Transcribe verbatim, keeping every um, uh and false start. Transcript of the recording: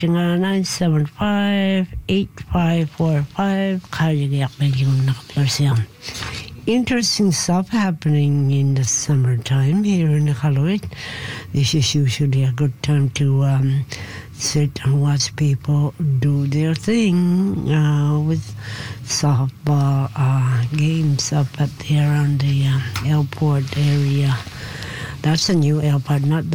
nine seven five, eight five four five. Kaya yung nakapersiyan. Interesting stuff happening in the summertime here in Iqaluit. This is usually a good time to um, sit and watch people do their thing uh, with softball uh, games up at there on the uh, airport area. That's a new airport, not the